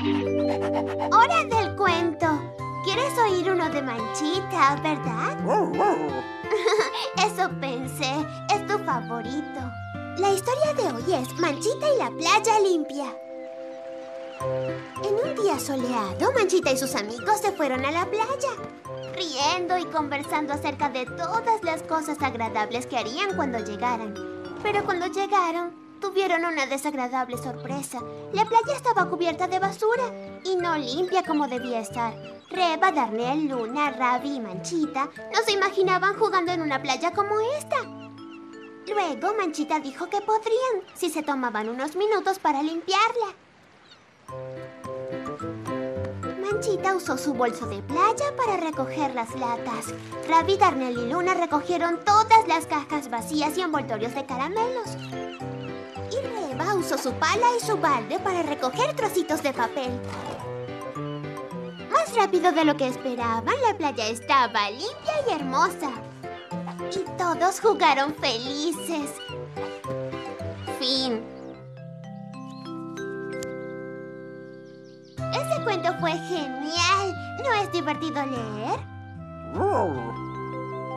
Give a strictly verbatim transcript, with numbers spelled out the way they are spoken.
¡Hora del cuento! ¿Quieres oír uno de Manchita, verdad? Eso pensé. Es tu favorito. La historia de hoy es Manchita y la playa limpia. En un día soleado, Manchita y sus amigos se fueron a la playa, riendo y conversando acerca de todas las cosas agradables que harían cuando llegaran. Pero cuando llegaron, tuvieron una desagradable sorpresa. La playa estaba cubierta de basura y no limpia como debía estar. Reba, Darnell, Luna, Ravi y Manchita no se imaginaban jugando en una playa como esta. Luego, Manchita dijo que podrían si se tomaban unos minutos para limpiarla. Manchita usó su bolso de playa para recoger las latas. Ravi, Darnell y Luna recogieron todas las cajas vacías y envoltorios de caramelos. Y Reba usó su pala y su balde para recoger trocitos de papel. Más rápido de lo que esperaban, la playa estaba limpia y hermosa. Y todos jugaron felices. Fin. Ese cuento fue genial. ¿No es divertido leer?